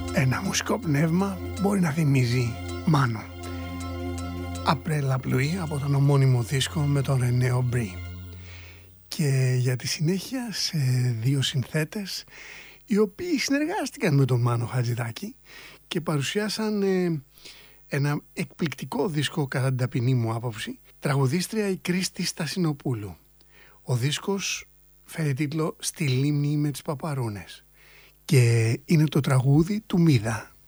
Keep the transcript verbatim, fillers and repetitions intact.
Ένα μουσικό πνεύμα μπορεί να θυμίζει Μάνο. Απρέλα πλοή από τον ομώνυμο δίσκο με τον Ρενέ Ομπρί. Και για τη συνέχεια σε δύο συνθέτες οι οποίοι συνεργάστηκαν με τον Μάνο Χατζηδάκη και παρουσιάσαν ε, ένα εκπληκτικό δίσκο κατά την ταπεινή μου άποψη, τραγουδίστρια η Κρίστη Στασινοπούλου. Ο δίσκος φέρει τίτλο «Στη λίμνη με τις παπαρούνες» και είναι το τραγούδι του Μίδα.